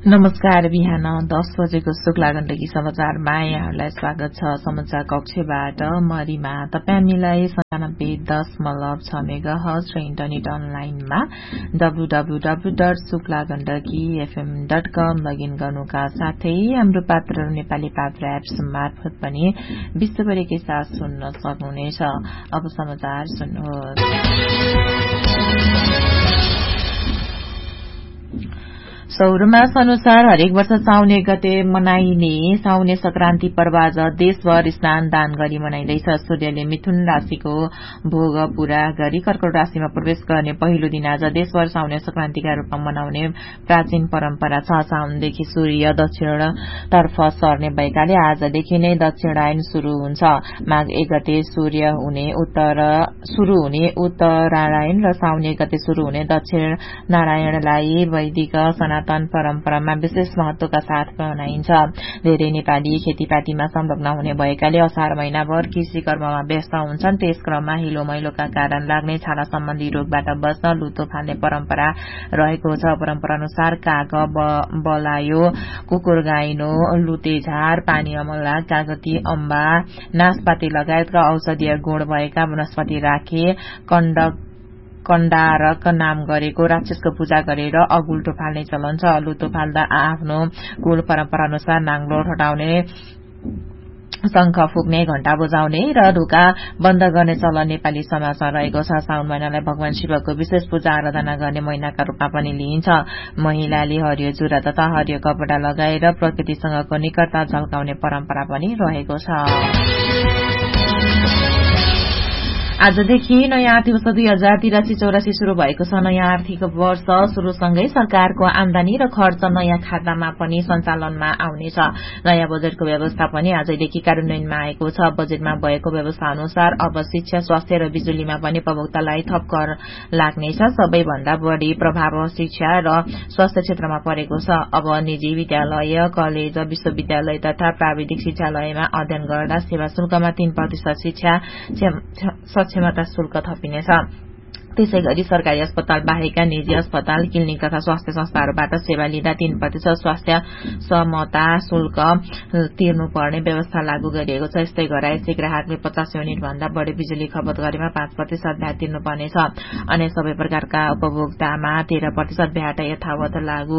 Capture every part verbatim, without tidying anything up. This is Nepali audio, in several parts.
नमस्कार। बिहान दस बजेको शुक्ला गण्डकी समाचारमा यहाँहरूलाई स्वागत छ। समाचार कक्षबाट म रिमा। तपाईँ हामीलाई सन्तानब्बे दशमलव छ मेगा हर्ज र इन्टरनेट अनलाइनमा W W W dot Shukla Gandaki FM dot com login गर्नुका साथै हाम्रो पात्र नेपाली पात्र एप्स मार्फत पनि विश्वभरिकै साथ सुन्न सक्नुहुनेछ। अब समाचार सुन्नुहोस्। सौरमास अनुसार हरेक वर्ष साउन एक गते मनाइने साउने संक्रान्ति पर्व आज देशभर स्नान दान गरी मनाइँदैछ। सूर्यले मिथुन राशिको भोग पूरा गरी कर्कट राशिमा प्रवेश गर्ने पहिलो दिन आज देशभर साउने संक्रान्तिका रूपमा मनाउने प्राचीन परम्परा छ। साउनदेखि सूर्य दक्षिणतर्फ सर्ने भएकाले आजदेखि नै दक्षिणायन शुरू हुन्छ। माघ एक गते सूर्य हुने उत्तर शुरू हुने उत्तरायण र साउन एक गते शुरू हुने दक्षिण नारायणलाई वैदिक सनातन परम्परामा विशेष महत्वका साथ मनाइन्छ। धेरै नेपाली खेतीपातीमा संलग्न हुने भएकाले असार महिनाभर कृषि कर्ममा व्यस्त हुन्छन्। त्यस क्रममा हिलो मैलोका कारण लाग्ने छाला सम्बन्धी रोगबाट बच्न लुतो फाल्ने परम्परा रहेको छ। परम्परा अनुसार काग, बलायो, कुकुर गाइनो, लुतेझार, पानी अमला, कागती, अम्बा, नाशपाती लगायतका औषधीय गुण भएका वनस्पति राखे कण्डक कण्डारक नाम गरेको राक्षसको पूजा गरेर अगुल्टो फाल्ने चलन छ। लुतो फाल्दा आफ्नो कुल परम्परा अनुसार नाङ्लो हटाउने, शंख फुक्ने, घण्टा बजाउने र ढोका बन्द गर्ने चलन नेपाली समाजमा रहेको छ। साउन महिनालाई भगवान शिवको विशेष पूजा आराधना गर्ने महिनाका रूपमा पनि लिइन्छ। महिलाले हरियो जुरा तथा हरियो कपडा लगाएर प्रकृतिसँगको निकटता झल्काउने परम्परा पनि रहेको छ। आजदेखि नयाँ आर्थिक वर्ष दुई हजार तिरासी चौरासी शुरू भएको छ। नयाँ आर्थिक वर्ष शुरूसँगै सरकारको आमदानी र खर्च नयाँ खातामा पनि सञ्चालनमा आउनेछ। नयाँ बजेटको व्यवस्था पनि आजदेखि कार्यान्वयनमा आएको छ। बजेटमा भएको व्यवस्था अनुसार अब शिक्षा, स्वास्थ्य र बिजुलीमा पनि उपभोक्तालाई थप कर लाग्नेछ। सबैभन्दा बढ़ी प्रभाव शिक्षा र स्वास्थ्य क्षेत्रमा परेको छ। अब निजी विद्यालय, कलेज, विश्वविद्यालय तथा प्राविधिक शिक्षालयमा अध्ययन गर्दा सेवा शुल्कमा तीन प्रतिशत शिक्षा क्षमता शुल्क थपिनेछ। त्यसै गरी सरकारी अस्पताल बाहेकका निजी अस्पताल, क्लिनिक तथा स्वास्थ्य संस्थाहरूबाट सेवा लिँदा तीन प्रतिशत स्वास्थ्य क्षमता शुल्क तिर्नुपर्ने व्यवस्था लागू गरिएको छ। यस्तै घरायसी ग्राहकले पचास युनिट भन्दा बढ़ी बिजुली खपत गरेमा पाँच प्रतिशत भ्याट तिर्नुपर्नेछ। अन्य सबै प्रकारका उपभोक्तामा तेह्र प्रतिशत भ्याट यथावत लागू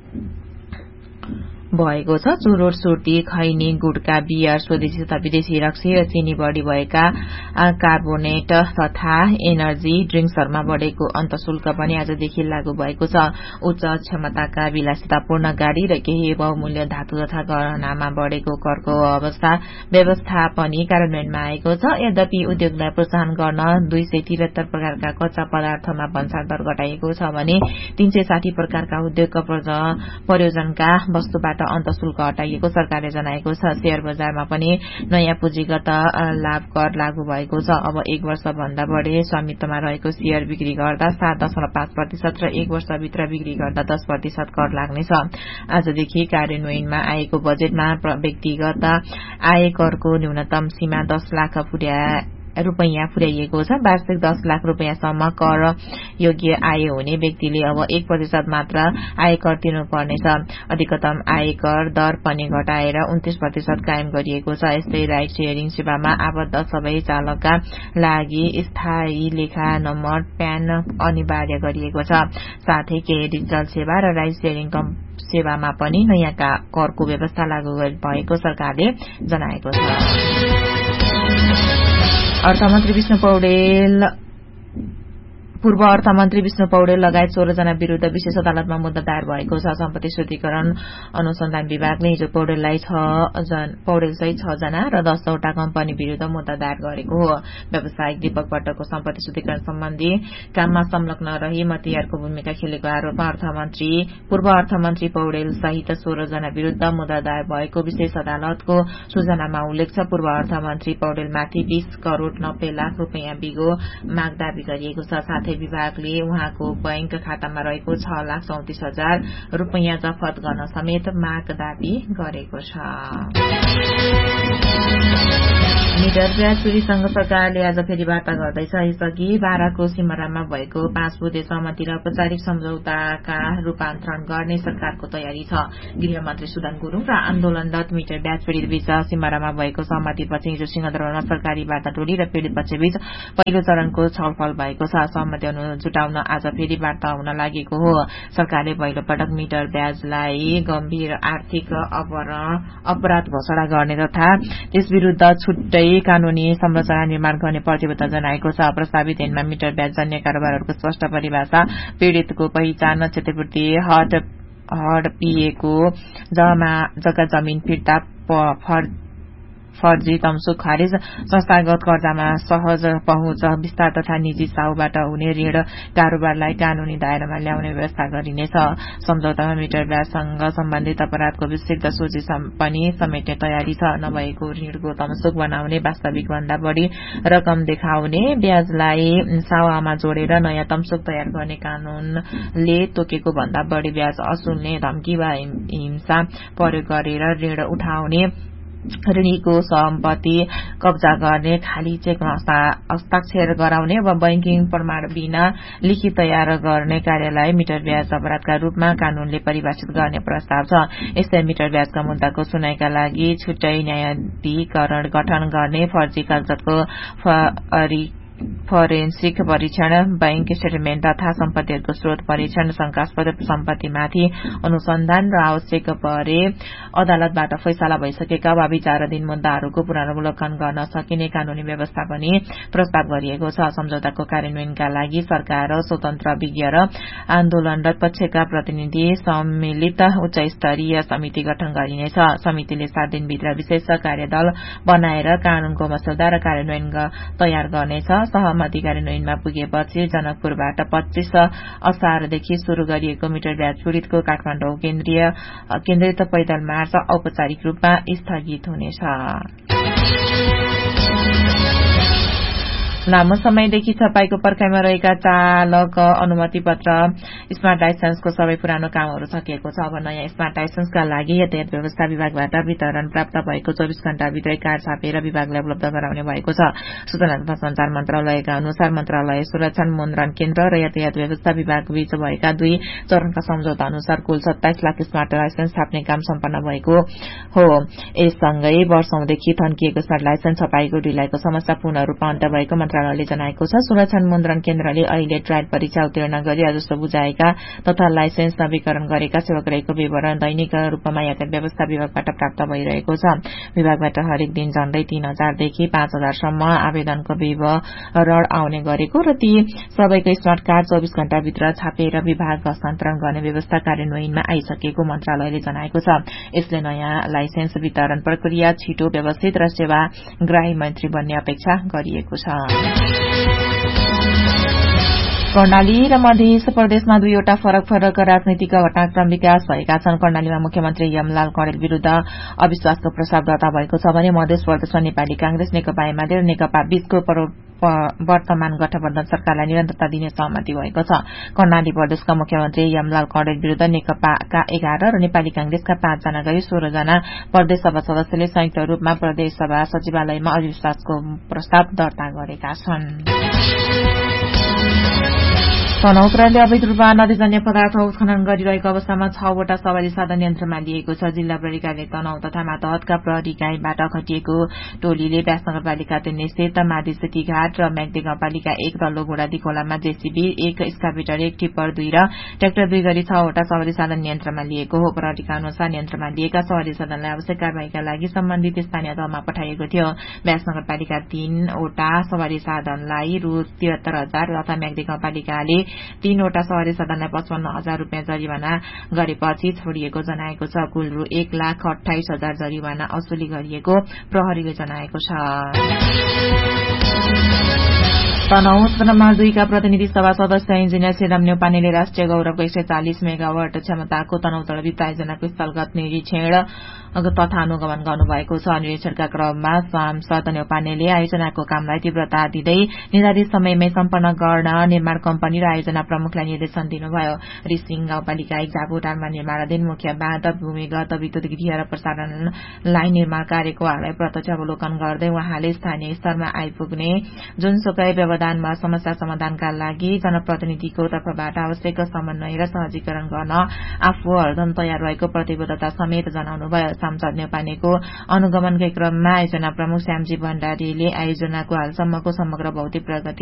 भएको छ। चुरोट, सुर्ती, खैनी, गुटका, बियर, स्वदेशी तथा विदेशी रक्सी र चिनी बढ़ी भएका कार्बोनेट तथा एनर्जी ड्रिंक्सहरूमा बढ़ेको अन्तशुल्क पनि आजदेखि लागू भएको छ। उच्च क्षमताका विलासितापूर्ण गाड़ी र केही बहुमूल्य धातु तथा गहनामा बढ़ेको करको अवस्था व्यवस्था पनि कार्यान्वयनमा आएको छ। यद्यपि उद्योगलाई प्रोत्साहन गर्न दुई सय त्रिहत्तर प्रकारका कच्चा पदार्थमा भन्सार दर घटाइएको छ भने तीन सय साठी प्रकारका उद्योग प्रयोजनका वस्तुबाट अन्तशुल्क हटाइएको सरकारले जनाएको छ। शेयर बजारमा पनि नयाँ पुँजीगत लाभ कर लागू भएको छ। अब एक वर्ष भन्दा बढ़ी स्वामित्वमा रहेको शेयर बिक्री गर्दा सात दशमलव पाँच प्रतिशत र एक वर्षभित्र बिक्री गर्दा दस प्रतिशत कर लाग्नेछ। आजदेखि कार्यान्वयनमा आएको बजेटमा व्यक्तिगत आय करको न्यूनतम सीमा दस लाख रूपैयाँ पुर्याइएको छ। वार्षिक दस लाख रूपैयाँसम्म कर योग्य आय हुने व्यक्तिले अब एक प्रतिशत मात्र आयकर तिर्नुपर्नेछ। अधिकतम आयकर दर पनि घटाएर उन्तीस प्रतिशत कायम गरिएको छ। यस्तै राइड शेयरिङ सेवामा आबद्ध सबै चालकका लागि स्थायी लेखा नम्बर प्यान अनिवार्य गरिएको छ। साथै केही डिजिटल सेवा र राइड शेयरिङ सेवामा पनि नयाँ करको व्यवस्था लागू भएको सरकारले जनाएको छ। अर्थमन्त्री विष्णु पौडेल पूर्व अर्थमन्त्री विष्णु पौडेल लगायत सोह्र जना विरूद्ध विशेष अदालतमा मुद्दा दायर भएको छ। सम्पत्ति शुद्धिकरण अनुसन्धान विभागले हिजो पौडेललाई पौडेल सहित छ जना र दसवटा कम्पनी विरूद्ध मुद्दा दायर गरेको हो। व्यवसायिक दीपक भट्टको सम्पत्ति शुद्धिकरण सम्बन्धी काममा संलग्न रही मतियारको भूमिका खेलेको आरोपमा अर्थमन्त्री पूर्व अर्थमन्त्री पौडेल सहित सोह्र जना विरूद्ध मुद्दा दायर भएको विशेष अदालतको सूचनामा उल्लेख छ। पूर्व अर्थमन्त्री पौडेलमाथि बीस करोड़ नब्बे लाख रूपैयाँ बिगो माग दावी गरिएको छ। साथै साथै विभागले उहाँको बैंक खातामा रहेको छ लाख चौतिस हजार रुपैयाँ जफत गर्न समेत माग दाबी गरेको छ। मिटर ब्याज पीड़ितसँग सरकारले आज फेरि वार्ता गर्दैछ। यसअघि बाह्रको सिमरामा भएको पाँच बुधे सहमति र औपचारिक सम्झौताका रूपान्तरण गर्ने सरकारको तयारी छ। गृहमन्त्री सुदन गुरूङ र आन्दोलनरत मिटर ब्याज पीड़ित बीच सिमरामा भएको सहमतिपछि हिजो सिंहदरबारमा सरकारी वार्ता टोली र पीड़ित पक्षबीच पहिलो चरणको छलफल भएको छ। सहमति जुटाउन आज फेरि वार्ता हुन लागेको हो। सरकारले पहिलो पटक मिटर ब्याजलाई गम्भीर आर्थिक अपराध घोषणा गर्ने तथा त्यस विरूद्ध छुट्टै कानूनी संरचना निर्माण गर्ने प्रतिबद्धता जनाएको छ। प्रस्तावित ऐनमा मिटर ब्याज जन्य कारोबारहरूको स्पष्ट परिभाषा, पीड़ितको पहिचान, क्षतिपूर्ति, हडपिएको जग्गा जमिन फिर्ता, फर्जी तमसुक खारिज, संस्थागत कर्जामा सहज पहुँच, विस्तार तथा निजी साहुबाट हुने ऋण कारोबारलाई कानूनी दायरामा ल्याउने व्यवस्था गरिनेछ। सम्झौतामा मिटर ब्याजसँग सम्बन्धित अपराधको विस्तृत सूची पनि समेट्ने तयारी छ। नभएको ऋणको तमसुक बनाउने, वास्तविक भन्दा बढ़ी रकम देखाउने, ब्याजलाई सावामा जोडेर नयाँ तमसुक तयार गर्ने, कानूनले तोकेको भन्दा बढ़ी ब्याज असुल्ने, धम्की वा हिंसा प्रयोग गरेर ऋण उठाउने, ऋणीको सम्पत्ति कब्जा गर्ने, खाली चेकमा हस्ताक्षर गराउने वा बैंकिङ प्रमाण बिना लिखित तयार गर्ने कार्यलाई मिटर ब्याज अपराधका रूपमा कानूनले परिभाषित गर्ने प्रस्ताव छ। यस्तै मिटर ब्याजका मुद्दाको सुनाईका लागि छुट्टै न्यायाधिकरण गठन गर्ने, फर्जी कागजातको फोरेन्सिक परीक्षण, बैंक स्टेटमेन्ट तथा सम्पत्तिहरूको स्रोत परीक्षण, शंकास्पद सम्पत्तिमाथि अनुसन्धान र आवश्यक परे अदालतबाट फैसला भइसकेका वा विचाराधीन मुद्दाहरूको पुनरावलोकन गर्न सकिने कानूनी व्यवस्था पनि प्रस्ताव गरिएको छ। सम्झौताको कार्यान्वयनका लागि सरकार र स्वतन्त्र विज्ञ र आन्दोलनरत पक्षका प्रतिनिधि सम्मिलित उच्च स्तरीय समिति गठन गरिनेछ। समितिले सात दिनभित्र विशेष कार्यदल बनाएर कानूनको मस्यौदा र कार्यान्वयन तयार गर्नेछ। सहमति कार्यान्वयनमा पुगेपछि जनकपुरबाट पच्चीस असारदेखि शुरू गरिएको मिटर ब्याज पीड़ितको काठमाडौँ केन्द्रीय केन्द्रित पैदल मार्च औपचारिक रूपमा स्थगित हुनेछ। लामो समयदेखि छपाईको पर्खाइमा रहेका चालक अनुमति पत्र स्मार्ट लाइसेन्सको सबै पुरानो कामहरू सकिएको छ। अब नयाँ स्मार्ट लाइसेन्सका लागि यातायात व्यवस्था विभागबाट वितरण प्राप्त भएको चौबिस घण्टाभित्रै कार्ड छापेर विभागलाई उपलब्ध गराउने भएको छ। सूचना तथा संचार मन्त्रालयका अनुसार मन्त्रालय सुरक्षा मुद्रण केन्द्र र यातायात व्यवस्था विभाग बीच भएका दुई चरणका सम्झौता अनुसार कुल सत्ताइस लाख स्मार्ट लाइसेन्स छाप्ने काम सम्पन्न भएको हो। यससँगै वर्षौंदेखि थन्किएको स्मार्ट लाइसेन्स छपाईको ढिलाइको समस्या पूर्ण रूपमा अन्त्य भएको मन्त्रालयले जनाएको छ। सुरक्षा मुद्रण केन्द्रले अहिले ट्रायल परीक्षा उत्तीर्ण गरी राजस्व बुझाएका तथा लाइसेन्स नवीकरण गरेका सेवाग्राहीको विवरण दैनिक रूपमा यातायात व्यवस्था विभागबाट प्राप्त भइरहेको छ। विभागबाट हरेक दिन झण्डै तीन हजारदेखि पाँच हजारसम्म आवेदनको विवरण आउने गरेको र ती सबैको स्मार्ट कार्ड चौबिस घण्टाभित्र छापेर विभाग हस्तान्तरण गर्ने व्यवस्था कार्यान्वयनमा आइसकेको मन्त्रालयले जनाएको छ। यसले नयाँ लाइसेन्स वितरण प्रक्रिया छिटो, व्यवस्थित र सेवाग्राही मैत्री बन्ने अपेक्षा गरिएको छ। कर्णाली र मध्य प्रदेशमा दुईवटा फरक फरक राजनैतिक घटनाक्रम विकास भएका छन्। कर्णालीमा मुख्यमन्त्री यमलाल कणेल विरूद्ध अविश्वासको प्रस्ताव दर्ता भएको छ भने मध्य प्रदेशमा नेपाली कांग्रेस, नेकपा एमाले र नेकपा बीचको वर्तमान गठबन्धन सरकारलाई निरन्तरता दिने सहमति भएको छ। कर्णाली प्रदेशका मुख्यमन्त्री यमलाल कणेल विरूद्ध नेकपाका एघार र नेपाली कांग्रेसका पाँचजना गरी सोह्र जना प्रदेश सभा सदस्यले संयुक्त रूपमा प्रदेश सभा सचिवालयमा अविश्वासको प्रस्ताव दर्ता गरेका छन्। तनहुँ प्रहरीले अवैध रूपमा नदीजन्य पदार्थ उत्खनन गरिरहेको अवस्थामा छवटा सवारी साधन नियन्त्रणमा लिएको छ। जिल्ला प्रहरी कार्यालय तनहुँ तथा मातहतका प्रहरी इकाइबाट खटिएको टोलीले व्यास नगरपालिका तीन स्थित मादी सिटी घाट र म्याग्दी गाउँपालिका एक तल्लो घोडादी खोलामा जेसीबी एक, स्काभेटर एक, टिप्पर दुई र ट्र्याक्टर दुई गरी छवटा सवारी साधन नियन्त्रणमा लिएको हो। प्रहरीका अनुसार नियन्त्रणमा लिएका सवारी साधनलाई आवश्यक कार्यवाहीका लागि सम्बन्धित स्थानीय तहमा पठाइएको थियो। व्यास नगरपालिका तीनवटा सवारी साधनलाई रु तिहत्तर हजार तथा म्याग्दी गाउँपालिकाले तीनवटा सवारी साधनलाई पचपन्न हजार रूपियाँ जरिवाना गरेपछि छोडिएको जनाएको छ। कुल रु एक लाख अठाइस हजार जरिवाना असुली गरिएको प्रहरीले जनाएको छ। तनहुँ सदनमा दुईका प्रतिनिधि सभा सदस्य इन्जिनियर श्रीराम न्यौपानेले राष्ट्रिय गौरवको एक सय चालिस मेगावाट क्षमताको तनहुँ तडबी आयोजनाको स्थलगत निरीक्षण तथा अनुगमन गर्नुभएको छ। निरीक्षणका क्रममा सांसद न्यौपानेले आयोजनाको कामलाई तीव्रता दिँदै निर्धारित समयमै सम्पन्न गर्न निर्माण कम्पनी र आयोजना प्रमुखलाई निर्देशन दिनुभयो। रिसिङ गाउँपालिका एक झापुटारमा निर्माणाधीन मुख्य बाँध, भूमिगत विद्युत गृह र प्रसारण लाइन निर्माण कार्यको हाललाई प्रत्यक्ष अवलोकन गर्दै उहाँले स्थानीय स्तरमा आइपुग्ने जुनसुकै व्यवधानमा समस्या समाधानका लागि जनप्रतिनिधिको तर्फबाट आवश्यक समन्वय र सहजीकरण गर्न आफू हरदम तयार रहेको प्रतिबद्धता समेत जनाउनुभयो। सांसद न्यौपानेको अनुगमनकै क्रममा आयोजना प्रमुख श्यामजी भण्डारीले आयोजनाको हालसम्मको समग्र भौतिक प्रगति